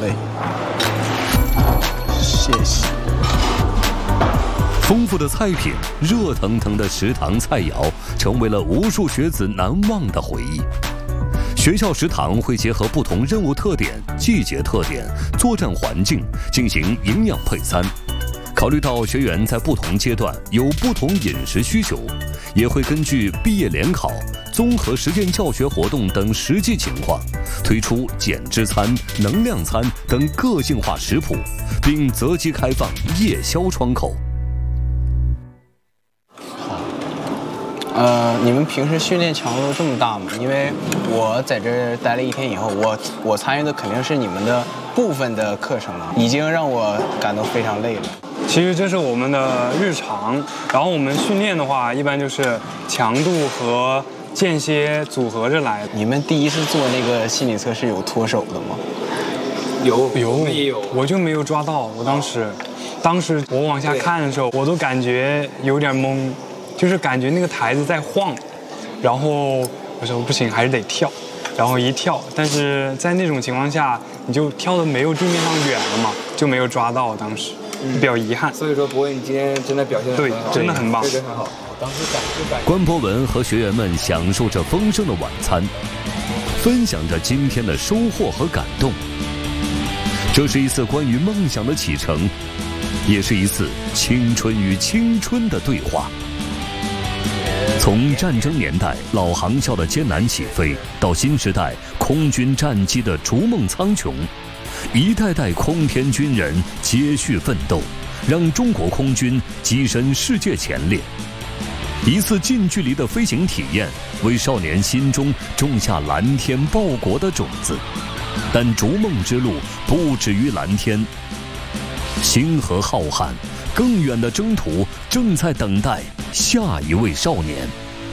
嘞，谢谢。 丰富的菜品，热腾腾的食堂菜肴，成为了无数学子难忘的回忆。学校食堂会结合不同任务特点、季节特点、作战环境进行营养配餐。考虑到学员在不同阶段有不同饮食需求，也会根据毕业联考、综合实践教学活动等实际情况，推出减脂餐、能量餐等个性化食谱，并择机开放夜宵窗口。 你们平时训练强度这么大吗？因为我在这儿待了1天以后，我参与的肯定是你们的部分的课程了，已经让我感到非常累了。 其实这是我们的日常，然后我们训练的话，一般就是强度和间歇组合着来。 你们第一次做那个心理测试有脱手的吗？ 有，我就没有抓到。我当时我往下看的时候，我都感觉有点懵。就是感觉那个台子在晃，然后我说不行，还是得跳，然后一跳，但是在那种情况下，你就跳的没有地面上远了嘛，就没有抓到，当时比较遗憾。 所以说，博文，你今天真的表现得很好， 对，真的很棒， 对，很好。当时感。 关博文和学员们享受着丰盛的晚餐，分享着今天的收获和感动。这是一次关于梦想的启程，也是一次青春与青春的对话。从战争年代老航校的艰难起飞，到新时代空军战机的逐梦苍穹，一代代空天军人接续奋斗，让中国空军跻身世界前列。一次近距离的飞行体验，为少年心中种下蓝天报国的种子。但逐梦之路不止于蓝天，星河浩瀚，更远的征途正在等待下一位少年。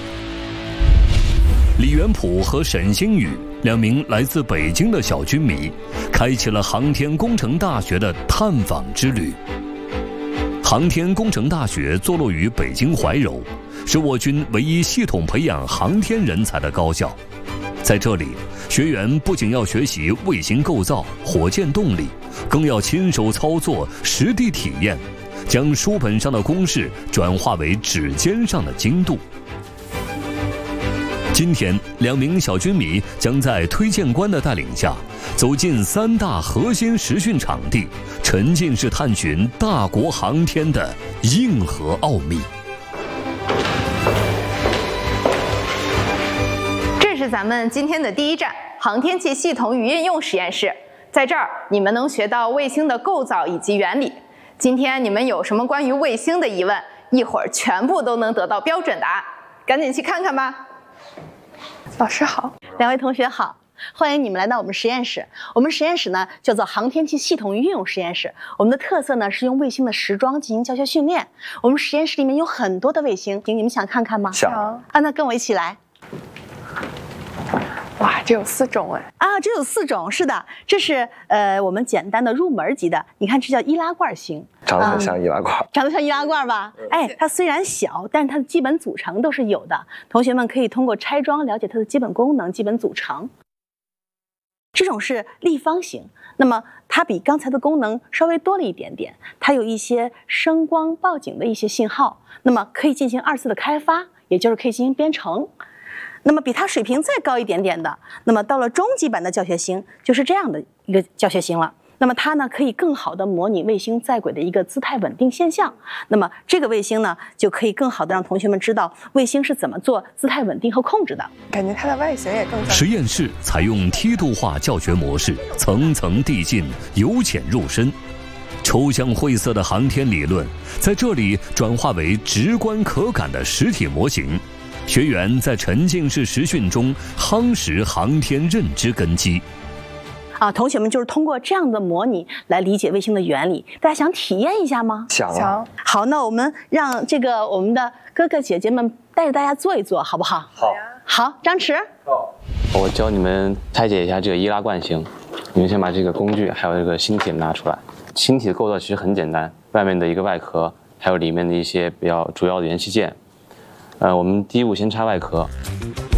李元普和沈星宇2名来自北京的小军迷，开启了航天工程大学的探访之旅。航天工程大学坐落于北京怀柔，是我军唯一系统培养航天人才的高校。在这里，学员不仅要学习卫星构造、火箭动力，更要亲手操作、实地体验，将书本上的公式转化为指尖上的精度。今天，2名小军迷将在推荐官的带领下，走进3大核心实训场地，沉浸式探寻大国航天的硬核奥秘。 这是咱们今天的第一站——航天器系统与应用实验室。在这儿，你们能学到卫星的构造以及原理。今天你们有什么关于卫星的疑问，一会儿全部都能得到标准答案。赶紧去看看吧。 老师好 ，2位同学好，欢迎你们来到我们实验室。我们实验室呢叫做航天器系统与应用实验室。我们的特色呢是用卫星的时装进行教学训练。我们实验室里面有很多的卫星，你们想看看吗？ 想。 那跟我一起来。 哇，这有4种哎！ 这有4种，是的，这是我们简单的入门级的。你看，这叫易拉罐星， 长得很像易拉罐， 长得像易拉罐吧？它虽然小，但是它的基本组成都是有的。同学们可以通过拆装了解它的基本功能、基本组成。这种是立方形，那么它比刚才的功能稍微多了一点点，它有一些声光报警的一些信号，那么可以进行2次的开发，也就是可以进行编程。那么比它水平再高一点点的，那么到了中级版的教学星，就是这样的一个教学星了。那么它呢，可以更好的模拟卫星在轨的一个姿态稳定现象。那么这个卫星呢，就可以更好的让同学们知道卫星是怎么做姿态稳定和控制的。 感觉它的外形也更像。 实验室采用梯度化教学模式，层层递进，由浅入深。抽象晦涩的航天理论在这里转化为直观可感的实体模型。学员在沉浸式实训中夯实航天认知根基。 同学们就是通过这样的模拟来理解卫星的原理。大家想体验一下吗？ 想。 好，那我们让我们的哥哥姐姐们带着大家做一做，好不好？ 好。 好，张弛。 好。我教你们拆解一下这个易拉罐星。你们先把这个工具还有这个芯体拿出来。芯体的构造其实很简单，外面的一个外壳，还有里面的一些比较主要的元器件。我们第一步先拆外壳。